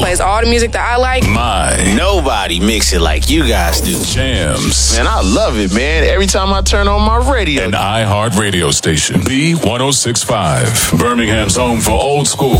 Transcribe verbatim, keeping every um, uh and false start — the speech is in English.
plays all the music that I like. My. Nobody mix it like you guys do. Jams. Man, I love it, man. Every time I turn on my radio. An iHeart radio station. B one oh six point five. Birmingham's home for old school